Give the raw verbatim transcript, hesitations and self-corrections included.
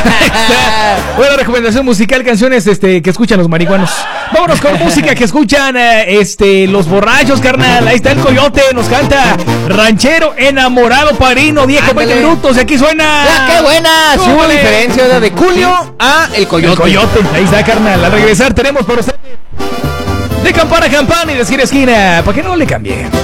Buena recomendación musical, canciones este, que escuchan los marihuanos. Vámonos con música que escuchan eh, este, los borrachos, carnal. Ahí está el Coyote, nos canta Ranchero Enamorado, Padrino, viejo, veinte minutos, y aquí suena. Ya, qué buena. Sí hubo diferencia, ¿verdad? De Julio a el Coyote. El Coyote, ahí está, carnal. Al regresar tenemos por usted de campana a campana y de esquina a esquina, para que no le cambie.